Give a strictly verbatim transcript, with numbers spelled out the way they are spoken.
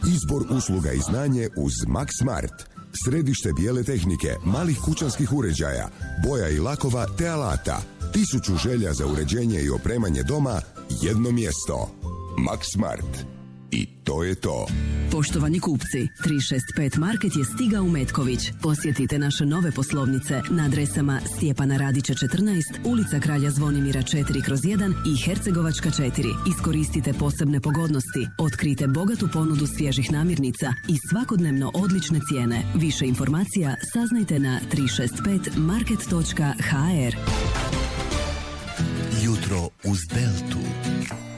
Izbor usluga i znanje uz Max Smart. Središte bijele tehnike, malih kućanskih uređaja, boja i lakova te alata. Tisuću želja za uređenje i opremanje doma, jedno mjesto. Max Smart. I to je to. Poštovani kupci, tri šest pet Market je stigao u Metković. Posjetite naše nove poslovnice na adresama Stjepana Radića četrnaest, ulica Kralja Zvonimira četiri kroz jedan i Hercegovačka četiri. Iskoristite posebne pogodnosti, otkrite bogatu ponudu svježih namirnica i svakodnevno odlične cijene. Više informacija saznajte na tri šest pet market točka h r. Jutro uz Deltu.